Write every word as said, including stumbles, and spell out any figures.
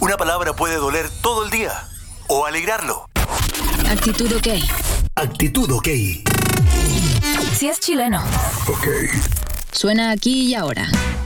Una palabra puede doler todo el día o alegrarlo. Actitud OK. Actitud OK. Si es chileno. OK. Suena aquí y ahora.